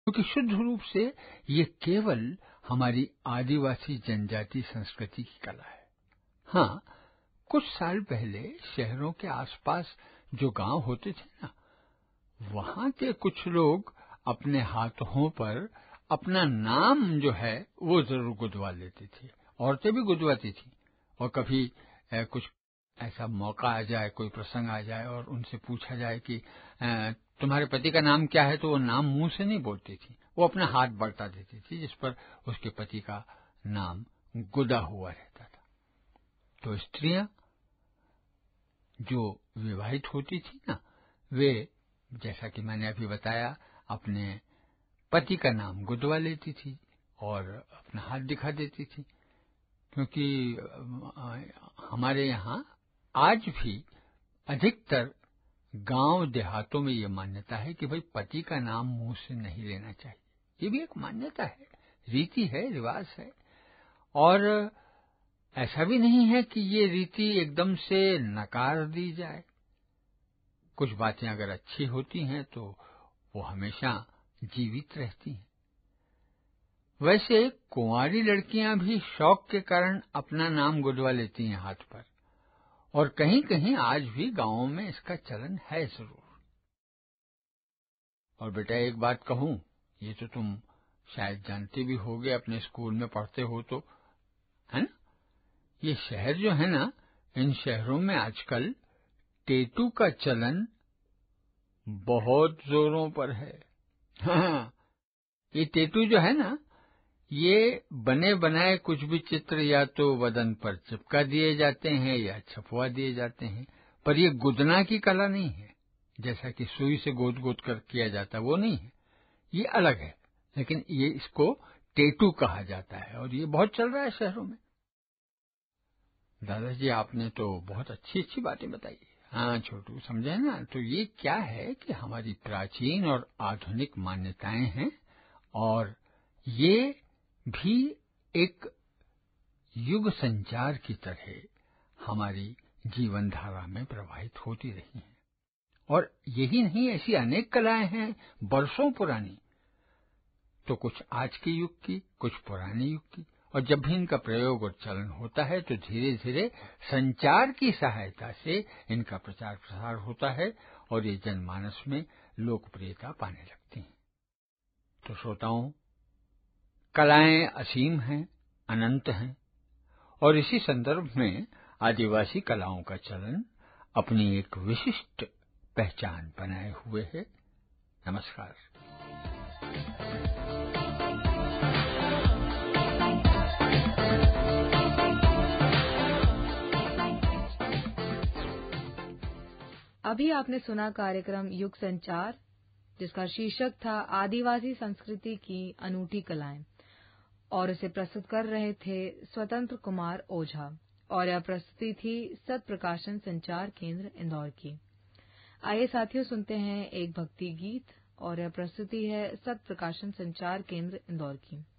क्योंकि शुद्ध रूप से ये केवल हमारी आदिवासी जनजाति संस्कृति की कला है। हाँ, कुछ साल पहले शहरों के आसपास जो गांव होते थे ना, वहां के कुछ लोग अपने हाथों पर अपना नाम जो है वो जरूर गुदवा लेते थे। औरतें भी गुदवाती थी। और कभी कुछ ऐसा मौका आ जाए, कोई प्रसंग आ जाए और उनसे पूछा जाए कि तुम्हारे पति का नाम क्या है, तो वो नाम मुंह से नहीं बोलती थी, वो अपना हाथ बढ़ा देती थी जिस पर उसके पति का नाम गुदा हुआ रहता था। तो स्त्रियां जो विवाहित होती थी ना, वे जैसा कि मैंने अभी बताया अपने पति का नाम गुदवा लेती थी और अपना हाथ दिखा देती थी। क्योंकि हमारे यहाँ आज भी अधिकतर गांव देहातों में ये मान्यता है कि भाई पति का नाम मुंह से नहीं लेना चाहिए। ये भी एक मान्यता है, रीति है, रिवाज है। और ऐसा भी नहीं है कि ये रीति एकदम से नकार दी जाए। कुछ बातें अगर अच्छी होती हैं तो वो हमेशा जीवित रहती हैं। वैसे कुंवारी लड़कियां भी शौक के कारण अपना नाम गुदवा लेती हैं हाथ पर, और कहीं कहीं आज भी गांवों में इसका चलन है जरूर। और बेटा एक बात कहूं, ये तो तुम शायद जानते भी होगे, अपने स्कूल में पढ़ते हो तो, है ना? ये शहर जो है ना, इन शहरों में आजकल टेटू का चलन बहुत जोरों पर है। हाँ, ये टेटू जो है ना, ये बने बनाए कुछ भी चित्र या तो बदन पर चिपका दिए जाते हैं या छपवा दिए जाते हैं, पर ये गुदना की कला नहीं है। जैसा कि सुई से गोद गोद कर किया जाता है, वो नहीं है, ये अलग है। लेकिन ये इसको टेटू कहा जाता है और ये बहुत चल रहा है शहरों में। दादाजी आपने तो बहुत अच्छी अच्छी बातें बताई। हाँ छोटू, समझे ना? तो ये क्या है कि हमारी प्राचीन और आधुनिक मान्यताएं हैं, और ये भी एक युग संचार की तरह हमारी जीवन धारा में प्रवाहित होती रही हैं। और यही नहीं, ऐसी अनेक कलाएं हैं बरसों पुरानी, तो कुछ आज के युग की, कुछ पुराने युग की। और जब भी इनका प्रयोग और चलन होता है तो धीरे धीरे संचार की सहायता से इनका प्रचार प्रसार होता है और ये जनमानस में लोकप्रियता पाने लगती हैं। तो श्रोताओं, कलाएं असीम हैं, अनंत हैं, और इसी संदर्भ में आदिवासी कलाओं का चलन अपनी एक विशिष्ट पहचान बनाए हुए है। नमस्कार। अभी आपने सुना कार्यक्रम युग संचार, जिसका शीर्षक था आदिवासी संस्कृति की अनूठी कलाएं, और इसे प्रस्तुत कर रहे थे स्वतंत्र कुमार ओझा, और यह प्रस्तुति थी सत प्रकाशन संचार केंद्र इंदौर की। आइए साथियों, सुनते हैं एक भक्ति गीत, और यह प्रस्तुति है सत प्रकाशन संचार केंद्र इंदौर की।